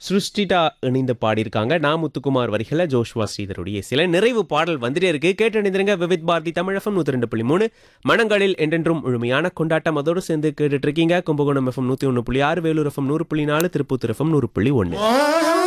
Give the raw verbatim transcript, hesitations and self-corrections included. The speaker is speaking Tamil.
சுஷ்டிட்டா இணைந்து பாடியிருக்காங்க. நா முத்துக்குமார் வரிகளை ஜோஷ்வா ஸ்ரீதருடைய சில நிறைவு பாடல் வந்துட்டே இருக்கு. கேட்டணிந்திருங்க விவித் பாரதி தமிழ் எஃப்எம் நூற்றி ரெண்டு புள்ளி மூணு மனங்களில் என்றென்றும் முழுமையான கொண்டாட்டம். அதோடு சேர்ந்து கேட்டுட்டு இருக்கீங்க கும்பகோணம் எஃப்எம் நூற்றி ஒன்று புள்ளி ஆறு, வேலூர் எஃப்எம் நூறு புள்ளி நாலு, திருப்பூர் எஃப்எம் நூறு புள்ளி ஒன்று.